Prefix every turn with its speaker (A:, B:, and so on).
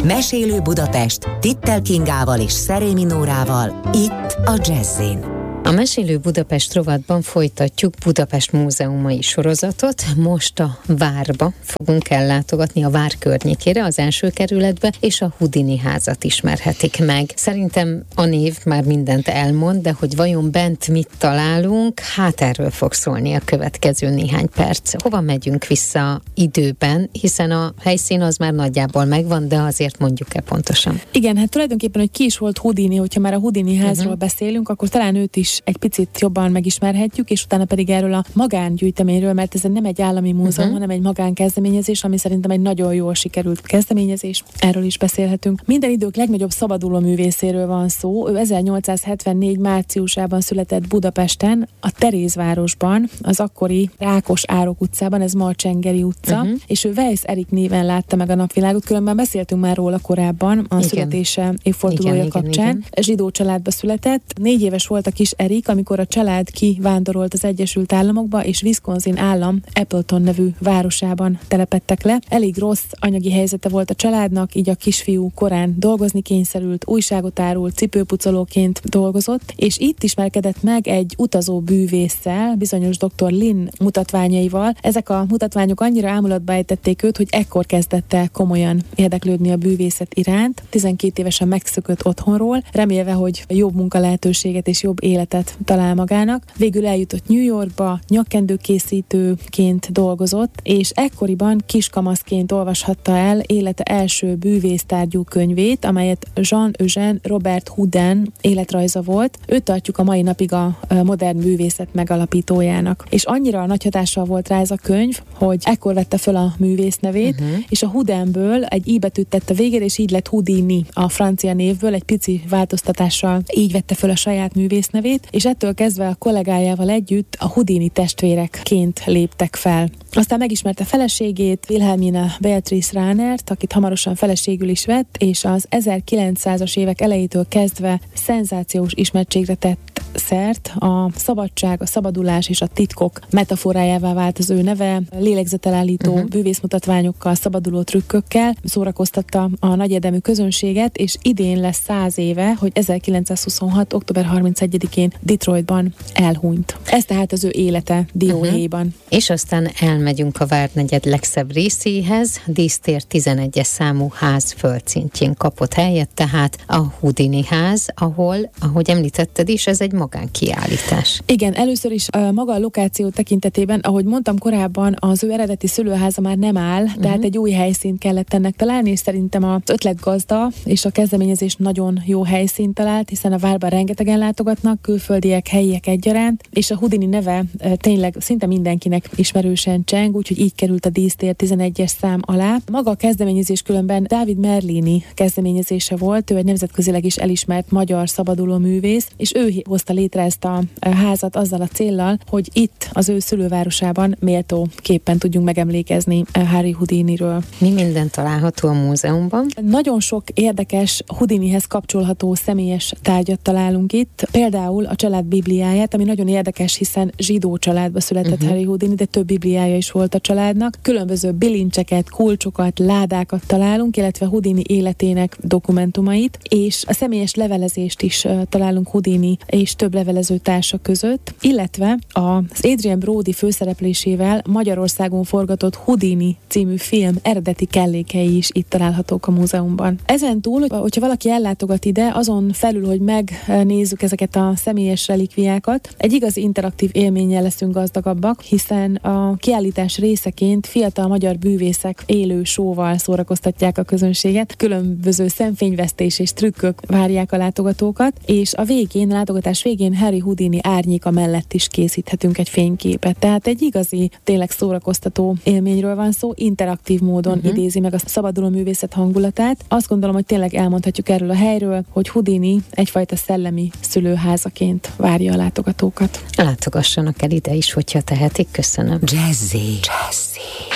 A: Mesélő Budapest Tittel Kingával és Szerémi Nórával, itt a Jazzin.
B: A Mesélő Budapest rovatban folytatjuk Budapest múzeumai sorozatot. Most a Várba fogunk ellátogatni, a Vár környékére, az első kerületbe, és a Houdini házat ismerhetik meg. Szerintem a név már mindent elmond, de hogy vajon bent mit találunk, hát erről fog szólni a következő néhány perc. Hova megyünk vissza időben, hiszen a helyszín az már nagyjából megvan, de azért mondjuk-e pontosan?
C: Igen, hát tulajdonképpen, hogy ki is volt Houdini, hogyha már a Houdini házról beszélünk, akkor talán őt is egy picit jobban megismerhetjük, és utána pedig erről a magángyűjteményről, mert ez nem egy állami múzeum, hanem egy magánkezdeményezés, ami szerintem egy nagyon jól sikerült kezdeményezés. Erről is beszélhetünk. Minden idők legnagyobb szabaduló művészéről van szó. Ő 1874 márciusában született Budapesten, a Terézvárosban, az akkori Rákos Árok utcában, ez ma a Csengeri utca, és ő Weiss Erik néven látta meg a napvilágot, különben beszéltünk már róla korábban a születése évfordulója kapcsán. Zsidó családba született. 4 éves volt a kis Erik, amikor a család kivándorolt az Egyesült Államokba, és Wisconsin állam Appleton nevű városában telepedtek le. Elég rossz anyagi helyzete volt a családnak, így a kisfiú korán dolgozni kényszerült, újságot árult, cipőpucolóként dolgozott, és itt ismerkedett meg egy utazó bűvésszel, bizonyos dr. Lin mutatványaival. Ezek a mutatványok annyira ámulatba ejtették őt, hogy ekkor kezdett el komolyan érdeklődni a bűvészet iránt. 12 évesen megszökött otthonról, remélve, hogy jobb munkalehetőséget és jobb életet talál magának. Végül eljutott New Yorkba, nyakkendőkészítőként dolgozott, és ekkoriban kiskamaszként olvashatta el élete első bűvésztárgyú könyvét, amelyet Jean-Eugène Robert Houdin életrajza volt. Őt tartjuk a mai napig a modern bűvészet megalapítójának. És annyira nagy hatással volt rá ez a könyv, hogy ekkor vette föl a művész nevét, és a Houdinből egy i betűt tett a végére, és így lett Houdini a francia névből, egy pici változtatással így vette föl a saját művész nevét, és ettől kezdve a kollégájával együtt a Houdini testvérekként léptek fel. Aztán megismerte feleségét, Wilhelmina Beatrice Rahnert, akit hamarosan feleségül is vett, és az 1900-as évek elejétől kezdve szenzációs ismertségre tett szert. A szabadság, a szabadulás és a titkok metaforájává vált az ő neve, lélegzetelállító bűvészmutatványokkal, szabaduló trükkökkel szórakoztatta a nagyérdemű közönséget, és idén lesz 100 éve, hogy 1926. október 31-én Detroitban elhunyt. Ez tehát az ő élete dióhéjban.
B: És aztán elmegyünk a Várnegyed legszebb részéhez. Dísztér 11-es számú ház földszintjén kapott helyet, tehát a Houdini ház, ahol, ahogy említetted is, ez egy magánkiállítás.
C: Igen, először is maga a lokáció tekintetében, ahogy mondtam korábban, az ő eredeti szülőháza már nem áll, tehát egy új helyszínt kellett ennek találni, és szerintem az ötletgazda és a kezdeményezés nagyon jó helyszínt talált, hiszen a Várban rengetegen látogatnak, külföldiek, helyiek egyaránt, és a Houdini neve tényleg szinte mindenkinek ismerősen cseng, úgyhogy így került a dísztér 11-es szám alá. Maga a kezdeményezés különben Dávid Merlini kezdeményezése volt, ő egy nemzetközileg is elismert magyar szabaduló művész, és ő hozta létre ezt a házat azzal a céllal, hogy itt az ő szülővárosában méltóképpen tudjunk megemlékezni Harry Houdiniről.
B: Mi minden található a múzeumban?
C: Nagyon sok érdekes Houdinihez kapcsolható személyes tárgyat találunk itt, például a család bibliáját, ami nagyon érdekes, hiszen zsidó családba született Harry Houdini, de több bibliája is volt a családnak. Különböző bilincseket, kulcsokat, ládákat találunk, illetve Houdini életének dokumentumait, és a személyes levelezést is találunk Houdini és több levelező társa között, illetve az Adrien Brody főszereplésével Magyarországon forgatott Houdini című film eredeti kellékei is itt találhatók a múzeumban. Ezen túl, hogyha valaki ellátogat ide, azon felül, hogy megnézzük ezeket a személyes relikviákat, egy igazi interaktív élménnyel leszünk gazdagabbak, hiszen a kiállítás részeként fiatal magyar bűvészek élő show-val szórakoztatják a közönséget, különböző szemfényvesztés és trükkök várják a látogatókat, és a látogatás végén Harry Houdini árnyéka mellett is készíthetünk egy fényképet. Tehát egy igazi, tényleg szórakoztató élményről van szó, interaktív módon idézi meg a szabaduló művészet hangulatát. Azt gondolom, hogy tényleg elmondhatjuk erről a helyről, hogy Houdini egyfajta szellemi szülőházaként várja a látogatókat.
B: Látogassanak el ide is, hogyha tehetik. Köszönöm.
A: Jazzy.